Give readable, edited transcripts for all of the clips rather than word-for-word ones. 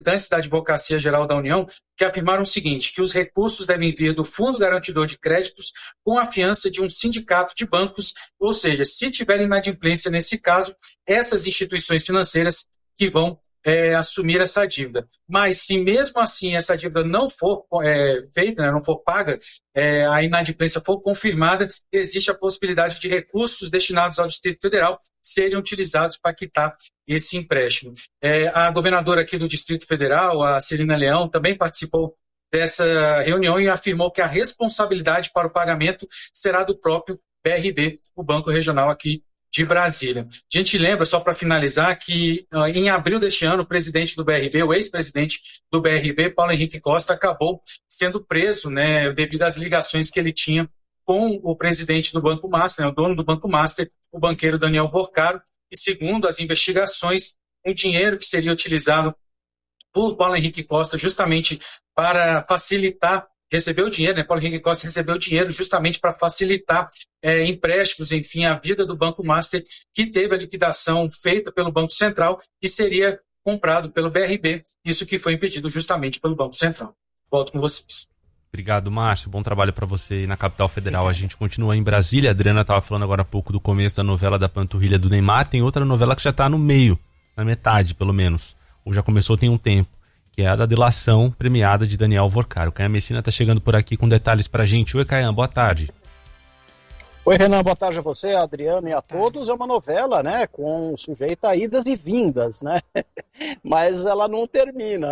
representantes da Advocacia Geral da União, que afirmaram o seguinte, que os recursos devem vir do Fundo Garantidor de Créditos com a fiança de um sindicato de bancos, ou seja, se tiver inadimplência nesse caso, essas instituições financeiras que vão assumir essa dívida. Mas se mesmo assim essa dívida não for feita, não for paga, a inadimplência for confirmada, existe a possibilidade de recursos destinados ao Distrito Federal serem utilizados para quitar esse empréstimo. A governadora aqui do Distrito Federal, a Celina Leão, também participou dessa reunião e afirmou que a responsabilidade para o pagamento será do próprio BRB, o Banco Regional aqui de Brasília. A gente lembra, só para finalizar, que em abril deste ano, o presidente do BRB, o ex-presidente do BRB, Paulo Henrique Costa, acabou sendo preso, devido às ligações que ele tinha com o presidente do Banco Master, o dono do Banco Master, o banqueiro Daniel Vorcaro, e segundo as investigações, o dinheiro que seria utilizado por Paulo Henrique Costa justamente para facilitar, recebeu o dinheiro, Paulo Henrique Costa recebeu o dinheiro justamente para facilitar empréstimos, enfim, a vida do Banco Master, que teve a liquidação feita pelo Banco Central e seria comprado pelo BRB, isso que foi impedido justamente pelo Banco Central. Volto com vocês. Obrigado, Márcio. Bom trabalho para você aí na Capital Federal. A gente continua em Brasília. A Adriana estava falando agora há pouco do começo da novela da panturrilha do Neymar. Tem outra novela que já está no meio, na metade, pelo menos. Ou já começou tem um tempo, que é a da delação premiada de Daniel Vorcaro. O Caian Messina está chegando por aqui com detalhes para a gente. Oi, Caian, boa tarde. Oi, Renan, boa tarde a você, a Adriana e a todos. É uma novela, com sujeito a idas e vindas, Mas ela não termina.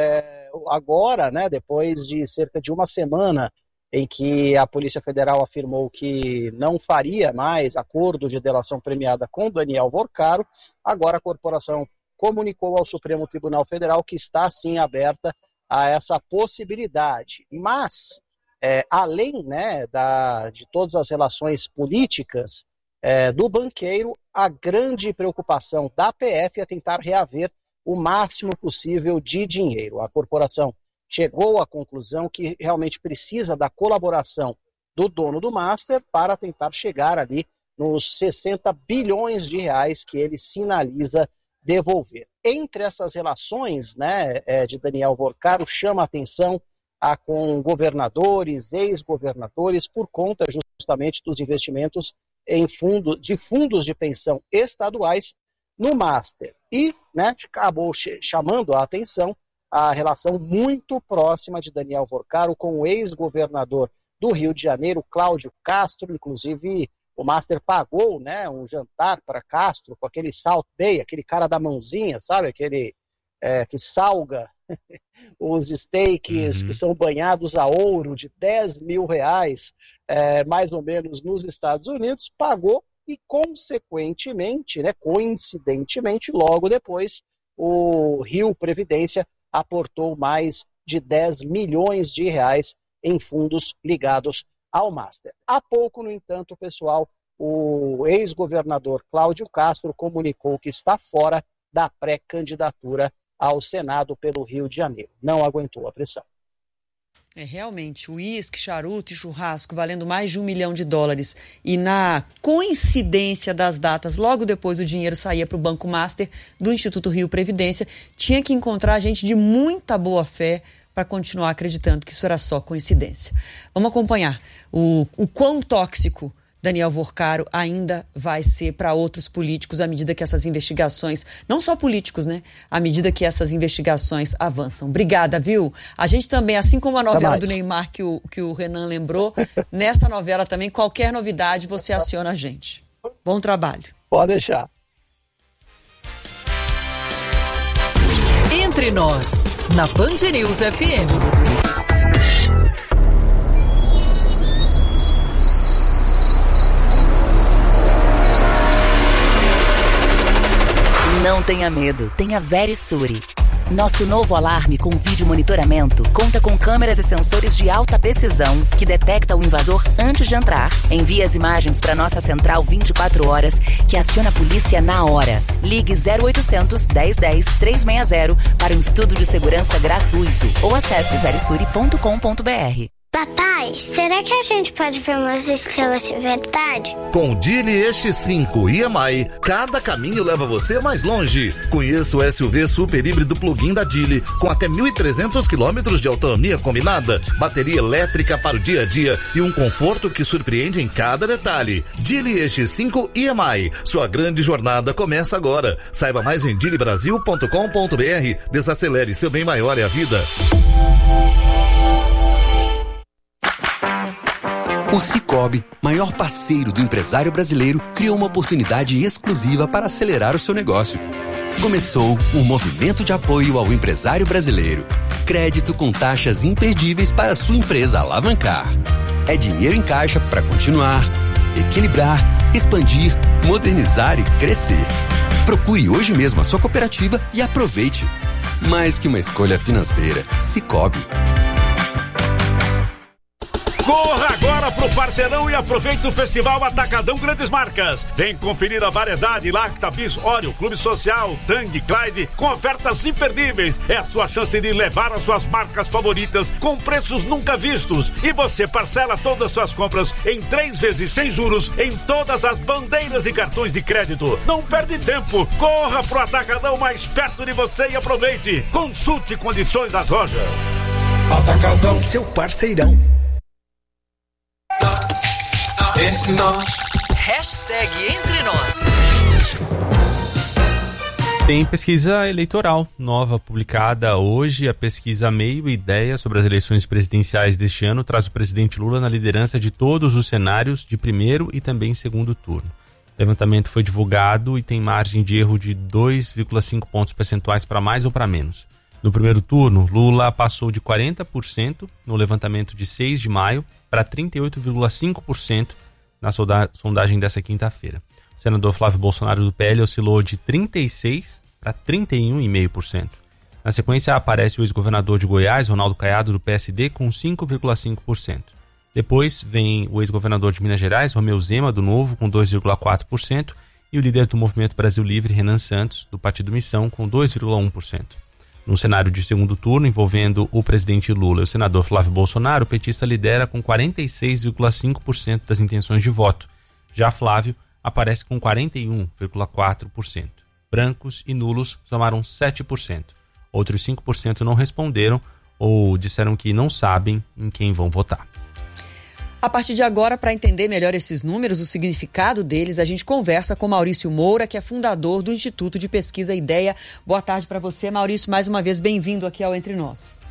Agora, depois de cerca de uma semana em que a Polícia Federal afirmou que não faria mais acordo de delação premiada com Daniel Vorcaro, agora a corporação comunicou ao Supremo Tribunal Federal que está, sim, aberta a essa possibilidade. Mas, além de todas as relações políticas do banqueiro, a grande preocupação da PF é tentar reaver o máximo possível de dinheiro. A corporação chegou à conclusão que realmente precisa da colaboração do dono do Master para tentar chegar ali nos 60 bilhões de reais que ele sinaliza devolver. Entre essas relações de Daniel Vorcaro, chama a atenção com governadores, ex-governadores, por conta justamente dos investimentos em fundos de pensão estaduais no Master. E acabou chamando a atenção a relação muito próxima de Daniel Vorcaro com o ex-governador do Rio de Janeiro, Cláudio Castro. Inclusive, o Master pagou um jantar para Castro com aquele Salt Bay, aquele cara da mãozinha, sabe? Aquele que salga os steaks que são banhados a ouro de 10 mil reais, mais ou menos, nos Estados Unidos, pagou e, consequentemente, coincidentemente, logo depois, o Rio Previdência aportou mais de 10 milhões de reais em fundos ligados ao Master. Há pouco, no entanto, pessoal, o ex-governador Cláudio Castro comunicou que está fora da pré-candidatura ao Senado pelo Rio de Janeiro. Não aguentou a pressão. Realmente, uísque, charuto e churrasco valendo mais de $1 milhão. E na coincidência das datas, logo depois o dinheiro saía para o Banco Master do Instituto Rio Previdência, tinha que encontrar gente de muita boa fé para continuar acreditando que isso era só coincidência. Vamos acompanhar o quão tóxico Daniel Vorcaro ainda vai ser para outros políticos à medida que essas investigações, não só políticos, à medida que essas investigações avançam. Obrigada, viu? A gente também, assim como a novela do Neymar que o Renan lembrou, nessa novela também, qualquer novidade você aciona a gente. Bom trabalho. Pode deixar. Entre nós, na Band News FM. Não tenha medo, tenha Verisure. Nosso novo alarme com vídeo monitoramento conta com câmeras e sensores de alta precisão que detecta o invasor antes de entrar. Envia as imagens para nossa central 24 horas que aciona a polícia na hora. Ligue 0800 1010 360 para um estudo de segurança gratuito ou acesse verisure.com.br. Papai, será que a gente pode ver umas estrelas de verdade? Com o Geely X5 EMI, cada caminho leva você mais longe. Conheça o SUV super híbrido plug-in da Geely, com até 1.300 km de autonomia combinada, bateria elétrica para o dia a dia e um conforto que surpreende em cada detalhe. Geely X5 EMI, sua grande jornada começa agora. Saiba mais em geelybrasil.com.br. Desacelere, seu bem maior é a vida. O Sicoob, maior parceiro do empresário brasileiro, criou uma oportunidade exclusiva para acelerar o seu negócio. Começou um movimento de apoio ao empresário brasileiro. Crédito com taxas imperdíveis para a sua empresa alavancar. É dinheiro em caixa para continuar, equilibrar, expandir, modernizar e crescer. Procure hoje mesmo a sua cooperativa e aproveite. Mais que uma escolha financeira, Sicoob. Corra agora pro Parceirão e aproveite o Festival Atacadão Grandes Marcas. Vem conferir a variedade Lacta, Bis, Oreo, Clube Social, Tang, Clyde, com ofertas imperdíveis. É a sua chance de levar as suas marcas favoritas com preços nunca vistos. E você parcela todas as suas compras em 3 vezes sem juros em todas as bandeiras e cartões de crédito. Não perde tempo. Corra pro Atacadão mais perto de você e aproveite. Consulte condições das lojas. Atacadão, seu parceirão. Hashtag Entre Nós. Tem pesquisa eleitoral nova publicada hoje. A pesquisa Meio Ideia sobre as eleições presidenciais deste ano traz o presidente Lula na liderança de todos os cenários de primeiro e também segundo turno. O levantamento foi divulgado e tem margem de erro de 2,5 pontos percentuais para mais ou para menos. No primeiro turno, Lula passou de 40% no levantamento de 6 de maio para 38,5% na sondagem dessa quinta-feira. O senador Flávio Bolsonaro do PL oscilou de 36% para 31,5%. Na sequência aparece o ex-governador de Goiás, Ronaldo Caiado, do PSD, com 5,5%. Depois vem o ex-governador de Minas Gerais, Romeu Zema, do Novo, com 2,4%, e o líder do Movimento Brasil Livre, Renan Santos, do Partido Missão, com 2,1%. No cenário de segundo turno, envolvendo o presidente Lula e o senador Flávio Bolsonaro, o petista lidera com 46,5% das intenções de voto. Já Flávio aparece com 41,4%. Brancos e nulos somaram 7%. Outros 5% não responderam ou disseram que não sabem em quem vão votar. A partir de agora, para entender melhor esses números, o significado deles, a gente conversa com Maurício Moura, que é fundador do Instituto de Pesquisa Ideia. Boa tarde para você, Maurício. Mais uma vez, bem-vindo aqui ao Entre Nós.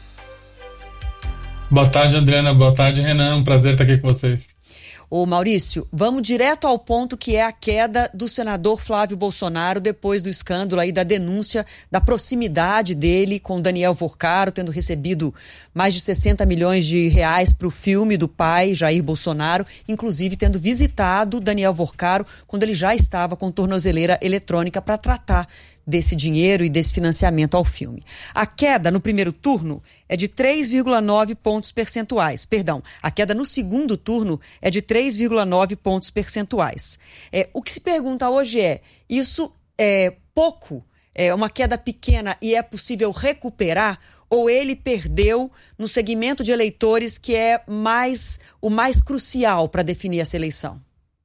Boa tarde, Adriana. Boa tarde, Renan. Um prazer estar aqui com vocês. Ô Maurício, vamos direto ao ponto, que é a queda do senador Flávio Bolsonaro depois do escândalo aí da denúncia da proximidade dele com Daniel Vorcaro, tendo recebido mais de 60 milhões de reais para o filme do pai, Jair Bolsonaro, inclusive tendo visitado Daniel Vorcaro quando ele já estava com tornozeleira eletrônica para tratar desse dinheiro e desse financiamento ao filme. A queda no primeiro turno é de 3,9 pontos percentuais. Perdão, a queda no segundo turno é de 3,9 pontos percentuais. O que se pergunta hoje isso é pouco? É uma queda pequena e é possível recuperar? Ou ele perdeu no segmento de eleitores que é o mais crucial para definir essa eleição?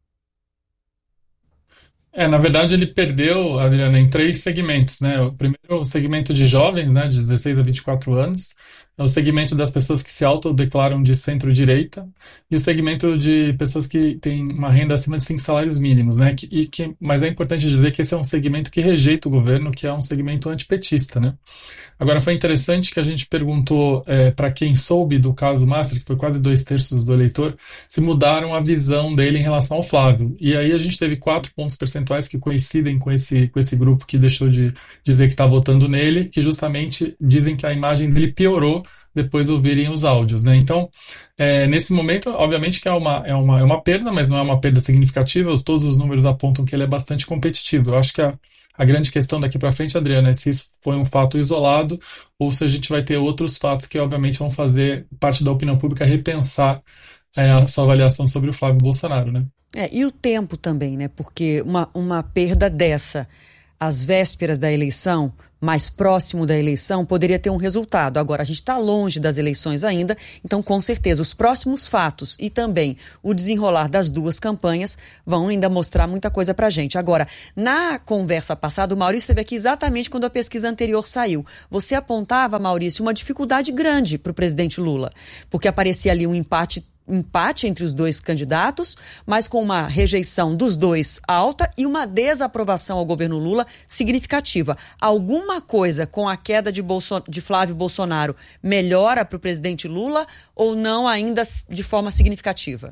Na verdade, ele perdeu, Adriana, em 3 segmentos, né? O primeiro, o segmento de jovens, né, de 16 a 24 anos, é o segmento das pessoas que se autodeclaram de centro-direita e o segmento de pessoas que têm uma renda acima de 5 salários mínimos, né? Mas é importante dizer que esse é um segmento que rejeita o governo, que é um segmento antipetista, né? Agora, foi interessante que a gente perguntou para quem soube do caso Master, que foi quase 2/3 do eleitor, se mudaram a visão dele em relação ao Flávio. E aí a gente teve 4 pontos percentuais que coincidem com esse grupo que deixou de dizer que está votando nele, que justamente dizem que a imagem dele piorou depois ouvirem os áudios, né? Então, nesse momento, obviamente que é uma perda, mas não é uma perda significativa. Todos os números apontam que ele é bastante competitivo. Eu acho que a grande questão daqui para frente, Adriana, é se isso foi um fato isolado ou se a gente vai ter outros fatos que, obviamente, vão fazer parte da opinião pública repensar a sua avaliação sobre o Flávio Bolsonaro, né? E o tempo também, né? Porque uma perda dessa, às vésperas da eleição, mais próximo da eleição, poderia ter um resultado. Agora, a gente está longe das eleições ainda, então, com certeza, os próximos fatos e também o desenrolar das duas campanhas vão ainda mostrar muita coisa para a gente. Agora, na conversa passada, o Maurício esteve aqui exatamente quando a pesquisa anterior saiu. Você apontava, Maurício, uma dificuldade grande para o presidente Lula, porque aparecia ali um empate entre os dois candidatos, mas com uma rejeição dos dois alta e uma desaprovação ao governo Lula significativa. Alguma coisa com a queda de Flávio Bolsonaro melhora para o presidente Lula ou não ainda de forma significativa?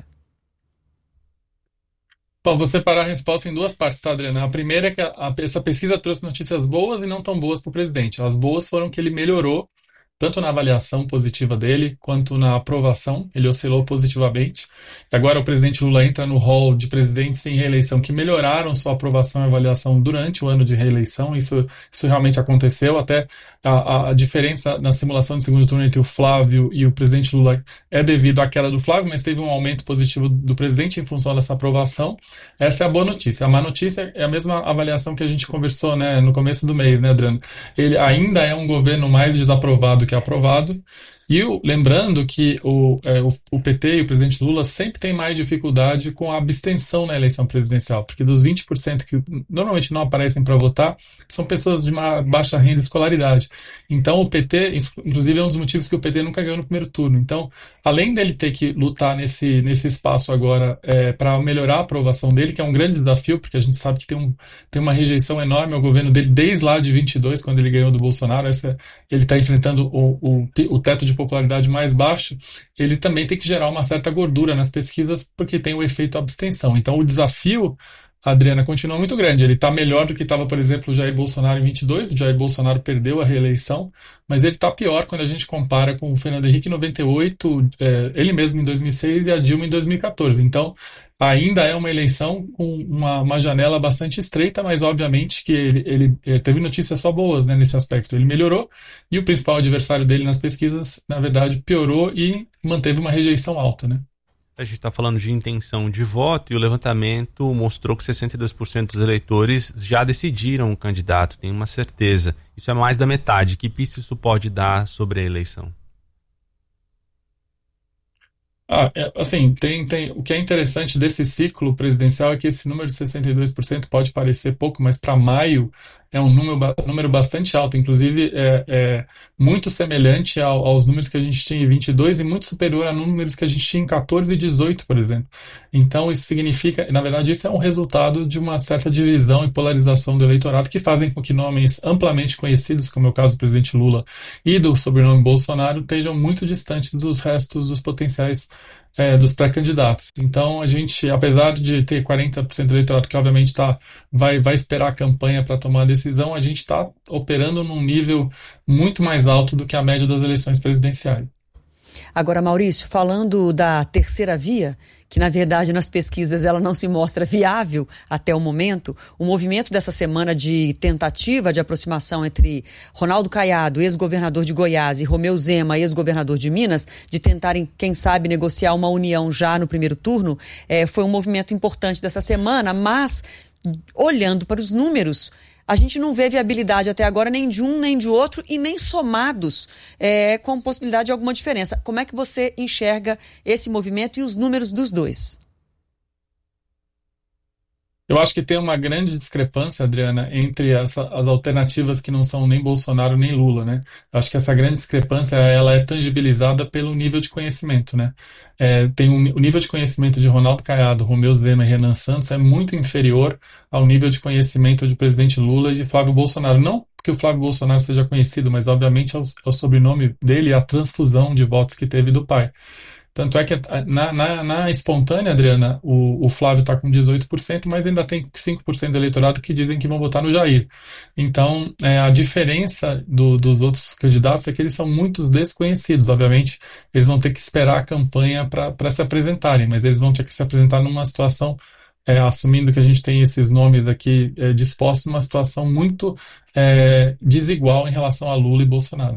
Bom, vou separar a resposta em duas partes, tá, Adriana? A primeira é que essa pesquisa trouxe notícias boas e não tão boas para o presidente. As boas foram que ele melhorou tanto na avaliação positiva dele, quanto na aprovação, ele oscilou positivamente. E agora o presidente Lula entra no hall de presidentes em reeleição que melhoraram sua aprovação e avaliação durante o ano de reeleição. Isso realmente aconteceu. Até a diferença na simulação de segundo turno entre o Flávio e o presidente Lula é devido à queda do Flávio, mas teve um aumento positivo do presidente em função dessa aprovação. Essa é a boa notícia. A má notícia é a mesma avaliação que a gente conversou, né, no começo do mês, né, Adriano? Ele ainda é um governo mais desaprovado que aprovado. E lembrando que o PT e o presidente Lula sempre têm mais dificuldade com a abstenção na eleição presidencial, porque dos 20% que normalmente não aparecem para votar, são pessoas de uma baixa renda e escolaridade. Então o PT, inclusive é um dos motivos que o PT nunca ganhou no primeiro turno. Então, além dele ter que lutar nesse espaço agora para melhorar a aprovação dele, que é um grande desafio, porque a gente sabe que tem uma rejeição enorme ao governo dele desde lá de 22, quando ele ganhou do Bolsonaro. Ele está enfrentando o teto de popularidade mais baixo. Ele também tem que gerar uma certa gordura nas pesquisas, porque tem o efeito abstenção. Então o desafio, Adriana, continua muito grande. Ele está melhor do que estava, por exemplo, o Jair Bolsonaro em 22. O Jair Bolsonaro perdeu a reeleição, mas ele está pior quando a gente compara com o Fernando Henrique em 98, ele mesmo em 2006 e a Dilma em 2014. Então, ainda é uma eleição com uma janela bastante estreita, mas obviamente que ele teve notícias só boas, né, nesse aspecto. Ele melhorou e o principal adversário dele nas pesquisas, na verdade, piorou e manteve uma rejeição alta, né? A gente está falando de intenção de voto e o levantamento mostrou que 62% dos eleitores já decidiram o candidato, tem uma certeza. Isso é mais da metade. Que pista isso pode dar sobre a eleição? Assim, o que é interessante desse ciclo presidencial é que esse número de 62% pode parecer pouco, mas para maio é um número bastante alto, inclusive é muito semelhante aos números que a gente tinha em 22 e muito superior a números que a gente tinha em 14 e 18, por exemplo. Então isso significa, na verdade, isso é um resultado de uma certa divisão e polarização do eleitorado que fazem com que nomes amplamente conhecidos, como é o caso do presidente Lula e do sobrenome Bolsonaro, estejam muito distantes dos restos dos potenciais dos pré-candidatos. Então, a gente, apesar de ter 40% do eleitorado que obviamente vai esperar a campanha para tomar a decisão, a gente está operando num nível muito mais alto do que a média das eleições presidenciais. Agora, Maurício, falando da terceira via, que na verdade nas pesquisas ela não se mostra viável até o momento, o movimento dessa semana de tentativa de aproximação entre Ronaldo Caiado, ex-governador de Goiás, e Romeu Zema, ex-governador de Minas, de tentarem, quem sabe, negociar uma união já no primeiro turno, foi um movimento importante dessa semana, mas olhando para os números, a gente não vê viabilidade até agora nem de um nem de outro e nem somados com possibilidade de alguma diferença. Como é que você enxerga esse movimento e os números dos dois? Eu acho que tem uma grande discrepância, Adriana, entre as alternativas que não são nem Bolsonaro nem Lula, né? Eu acho que essa grande discrepância ela é tangibilizada pelo nível de conhecimento, né? O nível de conhecimento de Ronaldo Caiado, Romeu Zema e Renan Santos é muito inferior ao nível de conhecimento de presidente Lula e de Flávio Bolsonaro. Não que o Flávio Bolsonaro seja conhecido, mas obviamente é o sobrenome dele e a transfusão de votos que teve do pai. Tanto é que na espontânea, Adriana, o Flávio está com 18%, mas ainda tem 5% do eleitorado que dizem que vão votar no Jair. Então, a diferença dos outros candidatos é que eles são muitos desconhecidos. Obviamente, eles vão ter que esperar a campanha para se apresentarem, mas eles vão ter que se apresentar numa situação, assumindo que a gente tem esses nomes aqui dispostos, numa situação muito desigual em relação a Lula e Bolsonaro.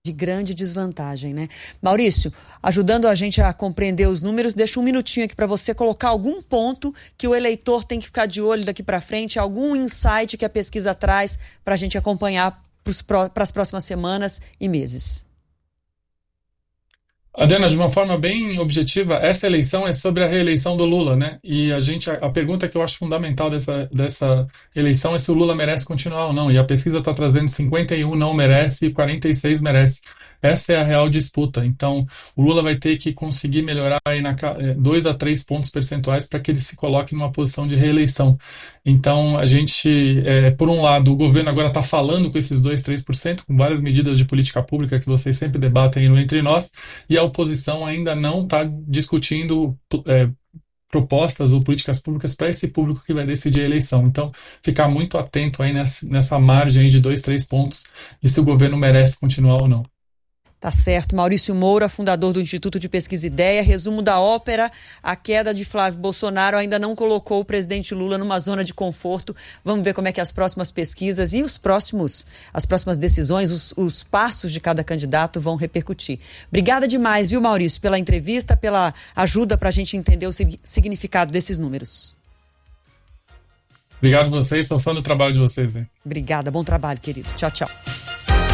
de grande desvantagem, né? Maurício, ajudando a gente a compreender os números, deixa um minutinho aqui para você colocar algum ponto que o eleitor tem que ficar de olho daqui para frente, algum insight que a pesquisa traz para a gente acompanhar para as próximas semanas e meses. Adriana, de uma forma bem objetiva, essa eleição é sobre a reeleição do Lula, né? E a pergunta que eu acho fundamental dessa eleição é se o Lula merece continuar ou não. E a pesquisa está trazendo 51 não merece e 46 merece. Essa é a real disputa. Então, o Lula vai ter que conseguir melhorar aí 2 a 3 pontos percentuais para que ele se coloque numa posição de reeleição. Então, a gente, por um lado, o governo agora está falando com esses 2, 3%, com várias medidas de política pública que vocês sempre debatem aí no Entre Nós, e a oposição ainda não está discutindo propostas ou políticas públicas para esse público que vai decidir a eleição. Então, ficar muito atento aí nessa margem aí de 2, 3 pontos e se o governo merece continuar ou não. Tá certo. Maurício Moura, fundador do Instituto de Pesquisa Ideia. Resumo da ópera: a queda de Flávio Bolsonaro ainda não colocou o presidente Lula numa zona de conforto. Vamos ver como é que as próximas pesquisas e as próximas decisões, os passos de cada candidato vão repercutir. Obrigada demais, viu, Maurício, pela entrevista, pela ajuda para a gente entender o significado desses números. Obrigado a vocês, sou fã do trabalho de vocês. Hein? Obrigada, bom trabalho, querido. Tchau, tchau.